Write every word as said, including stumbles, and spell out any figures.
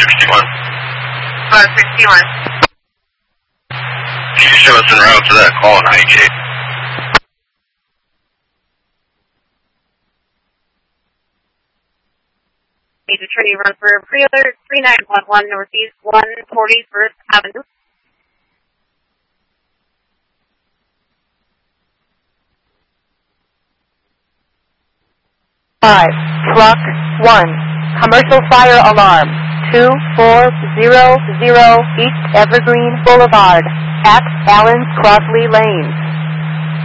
sixty-one. one sixty-one. Can you show us en route to that call ninety-eight? Major Trinity run for pre-alert three nine one one Northeast one forty-first Avenue. Five, truck, one, commercial fire alarm, two four zero zero East Evergreen Boulevard, at Allen's Crossley Lane.